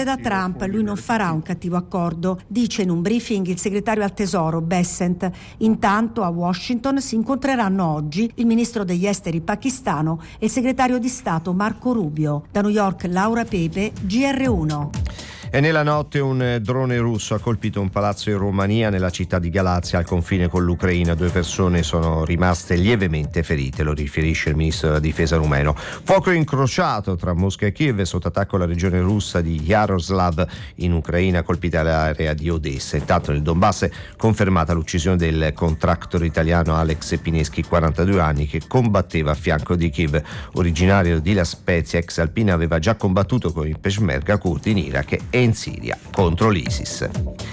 da Trump, lui non farà un cattivo accordo, dice in un briefing il segretario al Tesoro Bessent. Intanto a Washington si incontreranno oggi il ministro degli esteri pakistano e il segretario di Stato Marco Rubio. Da New York Laura Pepe, GR1. E nella notte un drone russo ha colpito un palazzo in Romania, nella città di Galazia, al confine con l'Ucraina. 2 persone sono rimaste lievemente ferite, lo riferisce il ministro della difesa rumeno. Fuoco incrociato tra Mosca e Kiev, sotto attacco la regione russa di Yaroslav in Ucraina, colpita l'area di Odessa. Intanto nel Donbass è confermata l'uccisione del contractor italiano Alex Pineschi, 42 anni, che combatteva a fianco di Kiev. Originario di La Spezia, ex alpina, aveva già combattuto con i Peshmerga curdi in Iraq e in Siria contro l'ISIS.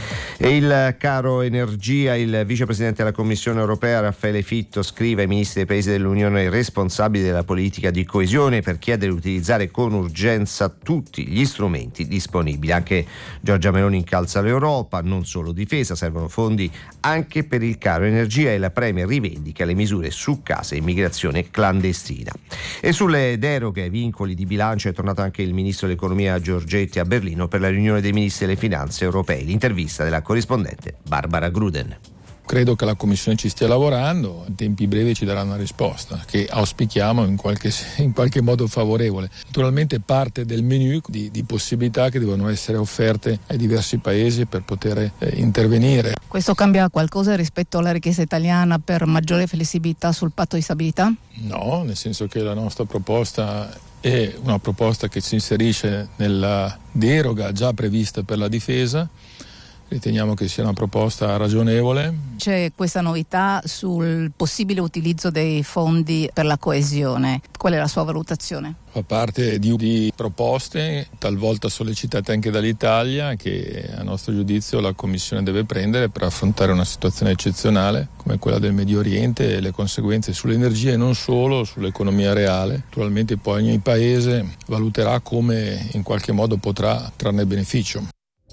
E il caro energia, il vicepresidente della Commissione europea Raffaele Fitto scrive ai ministri dei paesi dell'Unione responsabili della politica di coesione per chiedere di utilizzare con urgenza tutti gli strumenti disponibili. Anche Giorgia Meloni incalza l'Europa, non solo difesa, servono fondi anche per il caro energia, e la Premier rivendica le misure su casa e immigrazione clandestina. E sulle deroghe ai vincoli di bilancio è tornato anche il ministro dell'economia Giorgetti a Berlino per la riunione dei ministri delle finanze europei. L'intervista della corrispondente Barbara Gruden. Credo che la Commissione ci stia lavorando, in tempi brevi ci darà una risposta che auspichiamo in qualche modo favorevole. Naturalmente parte del menu di possibilità che devono essere offerte ai diversi paesi per poter intervenire. Questo cambia qualcosa rispetto alla richiesta italiana per maggiore flessibilità sul patto di stabilità? No, nel senso che la nostra proposta è una proposta che si inserisce nella deroga già prevista per la difesa. Riteniamo che sia una proposta ragionevole. C'è questa novità sul possibile utilizzo dei fondi per la coesione. Qual è la sua valutazione? Fa parte di proposte talvolta sollecitate anche dall'Italia, che a nostro giudizio la Commissione deve prendere per affrontare una situazione eccezionale come quella del Medio Oriente e le conseguenze sull'energia e non solo, sull'economia reale. Naturalmente poi ogni paese valuterà come in qualche modo potrà trarne beneficio.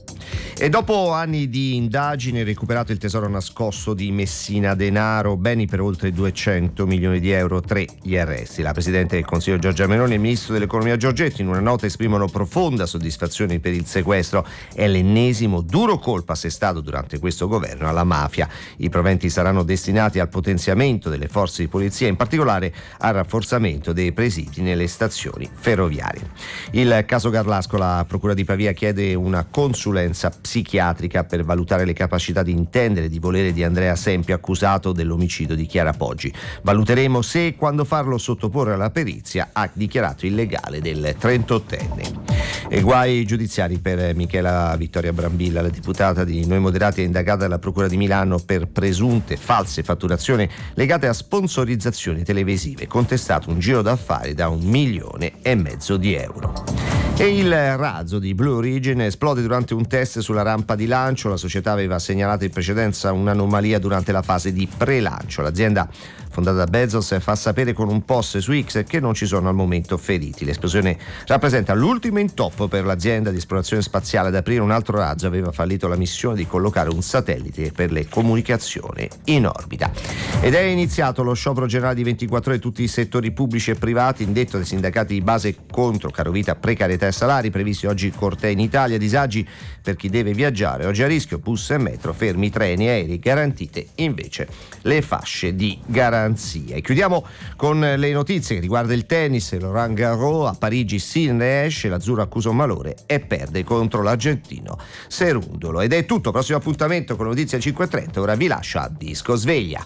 E dopo anni di indagini, recuperato il tesoro nascosto di Messina Denaro, beni per oltre 200 milioni di euro, 3 gli arresti. La Presidente del Consiglio Giorgia Meloni e il Ministro dell'Economia Giorgetti in una nota esprimono profonda soddisfazione per il sequestro. È l'ennesimo duro colpo assestato durante questo governo alla mafia. I proventi saranno destinati al potenziamento delle forze di polizia, in particolare al rafforzamento dei presidi nelle stazioni ferroviarie. Il caso Garlasco, la Procura di Pavia chiede una consulenza psichiatrica per valutare le capacità di intendere e di volere di Andrea Sempio, accusato dell'omicidio di Chiara Poggi. Valuteremo se e quando farlo sottoporre alla perizia, ha dichiarato il legale del 38enne. E guai giudiziari per Michela Vittoria Brambilla, la deputata di Noi Moderati è indagata dalla Procura di Milano per presunte false fatturazioni legate a sponsorizzazioni televisive, contestato un giro d'affari da 1,5 milioni di euro. E il razzo di Blue Origin esplode durante un test sulla rampa di lancio. La società aveva segnalato in precedenza un'anomalia durante la fase di pre-lancio. L'azienda, fondata da Bezos, fa sapere con un post su X che non ci sono al momento feriti. L'esplosione rappresenta l'ultimo intoppo per l'azienda di esplorazione spaziale. Ad aprire un altro razzo aveva fallito la missione di collocare un satellite per le comunicazioni in orbita. Ed è iniziato lo sciopero generale di 24 ore di tutti i settori pubblici e privati, indetto dai sindacati di base contro carovita, precarietà e salari. Previsti oggi cortei in Italia, disagi per chi deve viaggiare. Oggi a rischio bus e metro, fermi treni, aerei, garantite invece le fasce di garanzia. E chiudiamo con le notizie che riguardano il tennis. Roland Garros, a Parigi Sinner esce, l'azzurro accusa un malore e perde contro l'argentino Cerundolo. Ed è tutto, prossimo appuntamento con le notizie 5:30. Ora vi lascio a Disco Sveglia.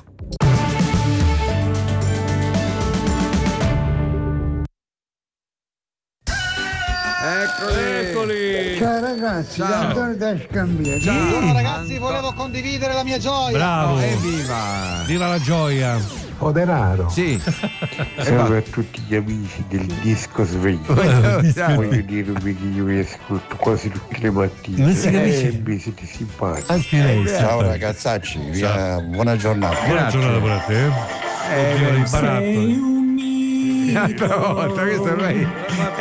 Eccoli. Ciao ragazzi, Ciao. Antonio da Scambia. Buongiorno ragazzi, volevo condividere la mia gioia. Bravo. Evviva! Viva la gioia. O denaro. Sì. Salve a tutti gli amici del Disco Sveglia. Voglio dirvi che io vi ascolto quasi tutte le mattine. Non si capisce. Mi siete simpatici. Anche lei. Ciao ragazzacci, buona giornata. Buona giornata pure a te. Oddio, il baratto. L'altra volta, questo ormai